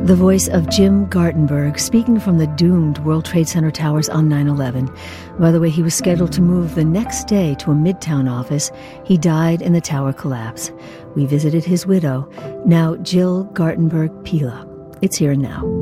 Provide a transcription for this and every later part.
The voice of Jim Gartenberg speaking from the doomed World Trade Center towers on 9/11. By the way, he was scheduled to move the next day to a Midtown office. He died in the tower collapse. We visited his widow, now Jill Gartenberg Pila. It's Here and Now.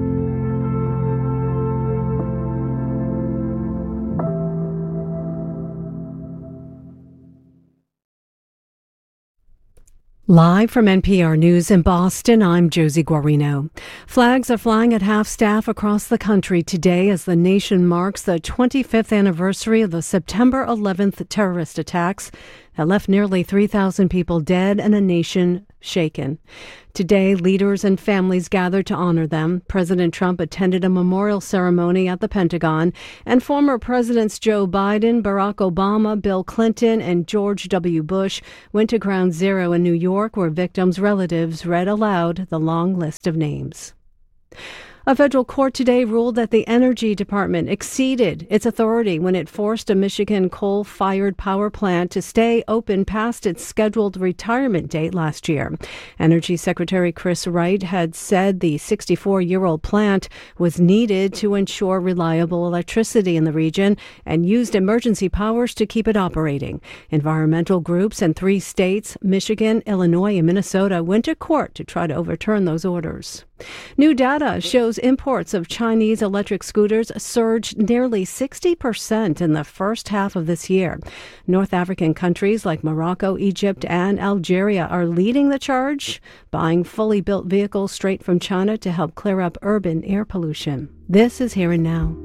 Live from NPR News in Boston, I'm Josie Guarino. Flags are flying at half-staff across the country today as the nation marks the 25th anniversary of the September 11th terrorist attacks that left nearly 3,000 people dead and a nation shaken. Today, leaders and families gathered to honor them. President Trump attended a memorial ceremony at the Pentagon, and former Presidents Joe Biden, Barack Obama, Bill Clinton, and George W. Bush went to Ground Zero in New York, where victims' relatives read aloud the long list of names. A federal court today ruled that the Energy Department exceeded its authority when it forced a Michigan coal-fired power plant to stay open past its scheduled retirement date last year. Energy Secretary Chris Wright had said the 64-year-old plant was needed to ensure reliable electricity in the region and used emergency powers to keep it operating. Environmental groups in 3 states, Michigan, Illinois, and Minnesota, went to court to try to overturn those orders. New data shows imports of Chinese electric scooters surged nearly 60% in the first half of this year. North African countries like Morocco, Egypt, and Algeria are leading the charge, buying fully built vehicles straight from China to help clear up urban air pollution. This is Here and Now.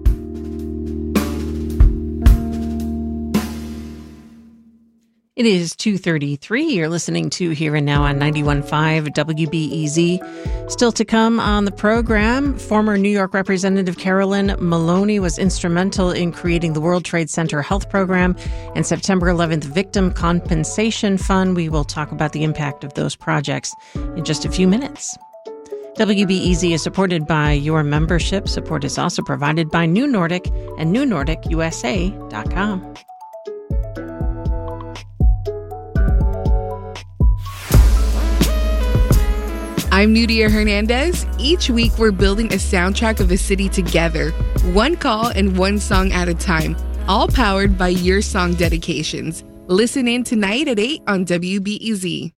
It is 2:33. You're listening to Here and Now on 91.5 WBEZ. Still to come on the program, former New York Representative Carolyn Maloney was instrumental in creating the World Trade Center Health Program and September 11th Victim Compensation Fund. We will talk about the impact of those projects in just a few minutes. WBEZ is supported by your membership. Support is also provided by New Nordic and NewNordicUSA.com. I'm Nudia Hernandez. Each week, we're building a soundtrack of a city together, one call and one song at a time, all powered by your song dedications. Listen in tonight at 8 on WBEZ.